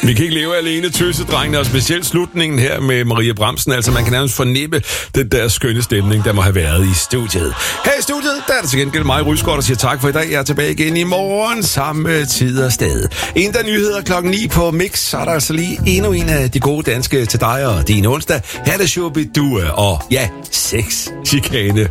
Vi kan ikke leve alene, tøsedrengene, og specielt slutningen her med Maria Bramsen. Altså, man kan nærmest fornemme den der skønne stemning, der må have været i studiet. Her i studiet, der er det til gengæld mig, Rysgaard, der siger tak for i dag. Jeg er tilbage igen i morgen, samme tid og sted. En der nyheder 9:00 på Mix, så er der altså lige endnu en af de gode danske til dig og din onsdag. Her er det Shubidua og ja, sex chikane.